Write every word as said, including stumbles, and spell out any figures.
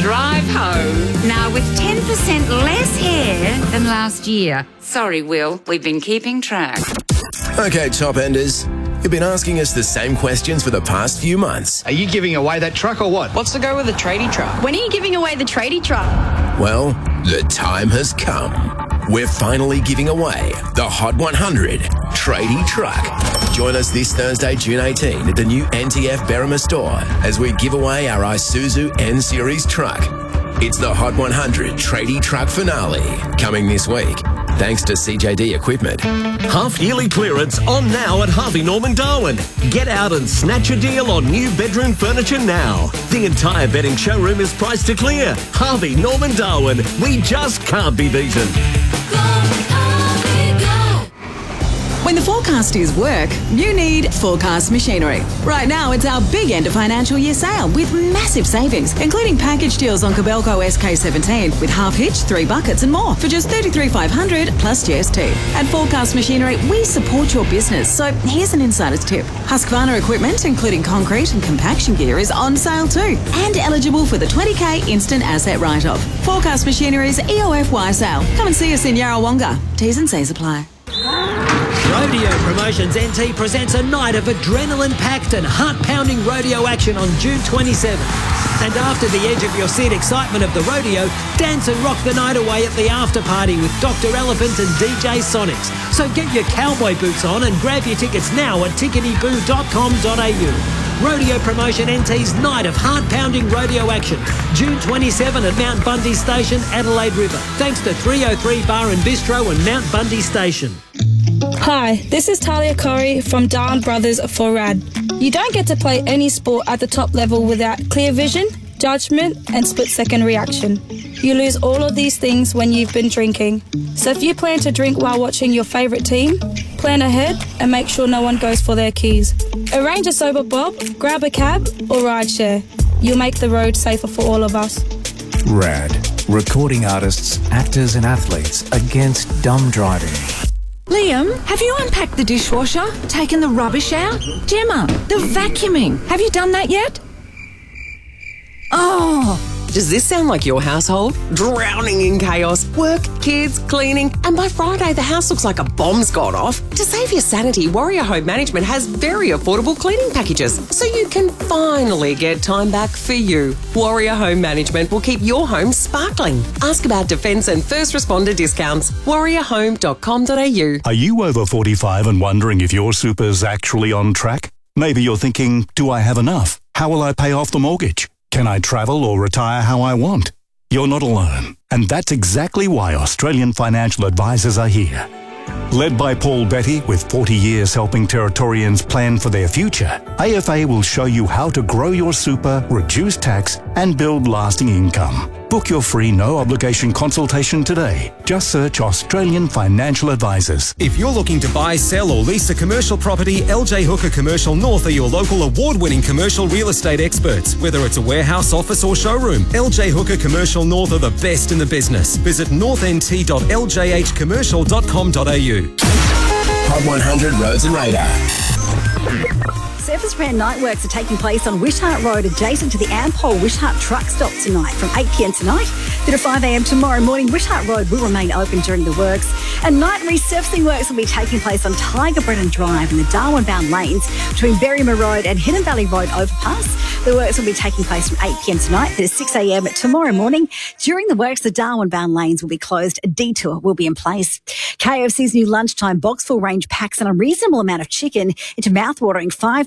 drive home. Now with ten percent less hair than last year. Sorry, Will, we've been keeping track. Okay, top enders. You've been asking us the same questions for the past few months. Are you giving away that truck or what? What's the go with the tradie truck? When are you giving away the tradie truck? Well, the time has come. We're finally giving away the Hot one hundred Tradie Truck. Join us this Thursday, June eighteenth at the new N T F Berrima store as we give away our Isuzu N-Series truck. It's the Hot one hundred Tradie Truck Finale, coming this week, thanks to C J D Equipment. Half-yearly clearance on now at Harvey Norman Darwin. Get out and snatch a deal on new bedroom furniture now. The entire bedding showroom is priced to clear. Harvey Norman Darwin. We just can't be beaten. When the forecast is work, you need Forecast Machinery. Right now, it's our big end of financial year sale with massive savings, including package deals on Kobelco S K seventeen with half hitch, three buckets and more for just thirty-three thousand five hundred dollars plus G S T. At Forecast Machinery, we support your business, so here's an insider's tip. Husqvarna equipment, including concrete and compaction gear, is on sale too and eligible for the twenty K instant asset write-off. Forecast Machinery's E O F Y sale. Come and see us in Yarrawonga. T's and C's apply. Rodeo Promotions N T presents a night of adrenaline-packed and heart-pounding rodeo action on June twenty-seventh. And after the edge of your seat excitement of the rodeo, dance and rock the night away at the after-party with Doctor Elephant and D J Sonics. So get your cowboy boots on and grab your tickets now at tickety boo dot com dot a u. Rodeo Promotion N T's night of heart-pounding rodeo action. June twenty-seventh at Mount Bundy Station, Adelaide River. Thanks to three oh three Bar and Bistro and Mount Bundy Station. Hi, this is Talia Corey from Darn Brothers for RAD. You don't get to play any sport at the top level without clear vision, judgment and split-second reaction. You lose all of these things when you've been drinking. So if you plan to drink while watching your favourite team, plan ahead and make sure no one goes for their keys. Arrange a sober bob, grab a cab or ride share. You'll make the road safer for all of us. RAD. Recording artists, actors and athletes against dumb driving. Liam, have you unpacked the dishwasher? Taken the rubbish out? Gemma, the vacuuming. Have you done that yet? Oh. Does this sound like your household? Drowning in chaos, work, kids, cleaning, and by Friday the house looks like a bomb's gone off? To save your sanity, Warrior Home Management has very affordable cleaning packages, so you can finally get time back for you. Warrior Home Management will keep your home sparkling. Ask about defence and first responder discounts. warrior home dot com dot a u. Are you over forty-five and wondering if your super's actually on track? Maybe you're thinking, do I have enough? How will I pay off the mortgage? Can I travel or retire how I want? You're not alone. And that's exactly why Australian financial advisors are here. Led by Paul Betty, with forty years helping Territorians plan for their future, A F A will show you how to grow your super, reduce tax, and build lasting income. Book your free no-obligation consultation today. Just search Australian Financial Advisors. If you're looking to buy, sell or lease a commercial property, L J Hooker Commercial North are your local award-winning commercial real estate experts. Whether it's a warehouse, office or showroom, L J Hooker Commercial North are the best in the business. Visit north n t dot l j h commercial dot com dot a u. Hot one hundred Roads and Radar. Surface Brand night works are taking place on Wishart Road adjacent to the Ampol Wishart truck stop tonight from eight p m tonight through to five a m tomorrow morning. Wishart Road will remain open during the works, and night resurfacing works will be taking place on Tiger Brennan Drive in the Darwin bound lanes between Berrima Road and Hidden Valley Road overpass. The works will be taking place from eight p m tonight through to six a m tomorrow morning. During the works, the Darwin bound lanes will be closed. A detour will be in place. K F C's new lunchtime Boxful range packs an unreasonable amount of chicken into mouthwatering five